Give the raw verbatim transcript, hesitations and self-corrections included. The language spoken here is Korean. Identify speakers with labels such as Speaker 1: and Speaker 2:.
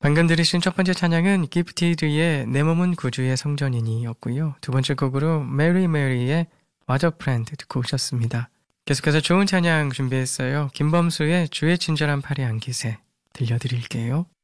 Speaker 1: 방금 들으신 첫 번째 찬양은 기프티드의 내 몸은 구주의 성전이니 였고요. 두 번째 곡으로 메리 메리의 What a Friend 듣고 오셨습니다. 계속해서 좋은 찬양 준비했어요. 김범수의 주의 친절한 팔에 안기세 들려드릴게요.